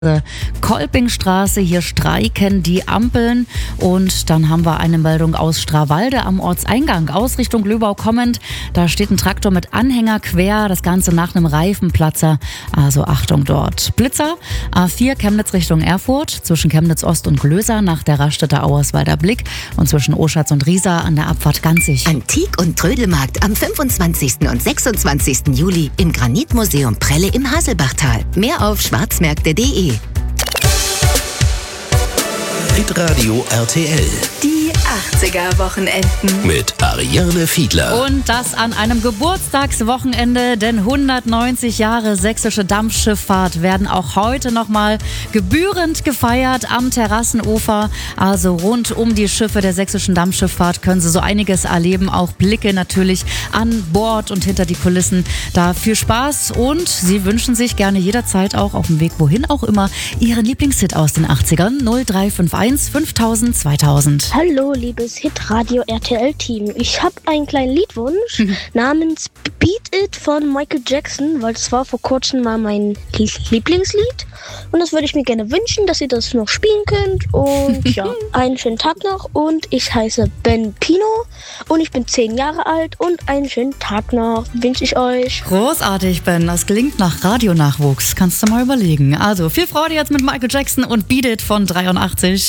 Kolpingstraße, hier streiken die Ampeln und dann haben wir eine Meldung aus Strawalde am Ortseingang aus Richtung Löbau kommend. Da steht ein Traktor mit Anhänger quer, das Ganze nach einem Reifenplatzer, also Achtung dort. Blitzer, A4 Chemnitz Richtung Erfurt, zwischen Chemnitz Ost und Glöser nach der Raststätte Auerswalder Blick und zwischen Oschatz und Riesa an der Abfahrt Ganzig. Antik- und Trödelmarkt am 25. und 26. Juli im Granitmuseum Prelle im Haselbachtal. Mehr auf schwarzmärkte.de. Hitradio RTL. Die 80er-Wochenenden. Mit Ariane Fiedler. Und das an einem Geburtstagswochenende, denn 190 Jahre sächsische Dampfschifffahrt werden auch heute nochmal gebührend gefeiert am Terrassenufer. Also rund um die Schiffe der sächsischen Dampfschifffahrt können Sie so einiges erleben. Auch Blicke natürlich an Bord und hinter die Kulissen. Da viel Spaß und Sie wünschen sich gerne jederzeit auch auf dem Weg wohin auch immer Ihren Lieblingshit aus den 80ern 0351 5000 2000. Hallo, liebes Hitradio RTL-Team. Ich habe einen kleinen Liedwunsch namens Beat It von Michael Jackson, weil das war vor kurzem mal mein Lieblingslied. Und das würde ich mir gerne wünschen, dass ihr das noch spielen könnt. Und ja, einen schönen Tag noch. Und ich heiße Ben Pino und ich bin 10 Jahre alt. Und einen schönen Tag noch wünsche ich euch. Großartig, Ben. Das klingt nach Radionachwuchs. Kannst du mal überlegen. Also viel Freude jetzt mit Michael Jackson und Beat It von 83.